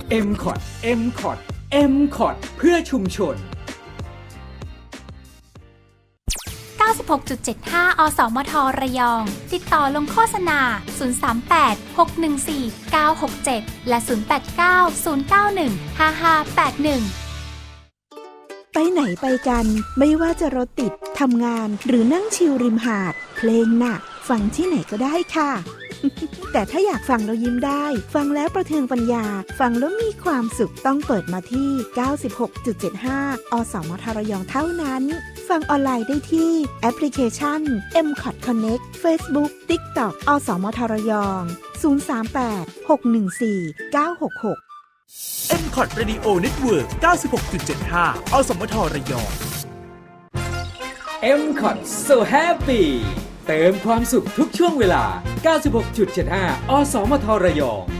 MCOT MCOT MCOT เพื่อชุมชน 96.75 อสมทระยองติดต่อลงโฆษณา038 614 967และ089 091 5581 ไปไหนไปกันไม่ว่าจะรถติดทำงานหรือนั่งชิลริมหาดเพลงน่ะฟังที่ไหนก็ได้ค่ะ แต่ถ้าอยากฟังแล้วยิ้มได้ฟังแล้วประเทืองปัญญาฟังแล้วมีความสุขต้องเปิดมาที่ 96.75 อสมทระยองเท่านั้นฟังออนไลน์ได้ที่แอปพลิเคชัน MCOT Connect Facebook TikTok อสมทระยอง038 614 966 MCOT Radio Network 96.75 อสมทระยอง MCOT So Happy เติมความสุขทุกช่วงเวลา 96.75 อสมทระยอง